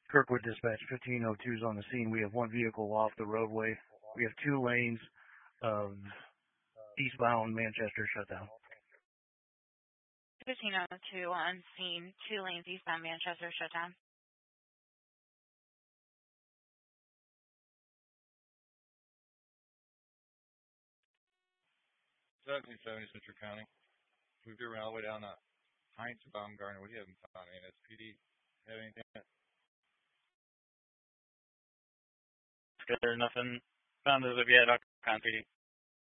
Kirkwood Dispatch 1502 is on the scene. We have one vehicle off the roadway. We have 2 lanes of eastbound Manchester shut down. 1502 on scene. 2 lanes eastbound Manchester shut down. Central County. We've driven all the way down to Heinz and Baumgartner. We haven't found any SPD. Have anything? There's nothing found as of yet on PD.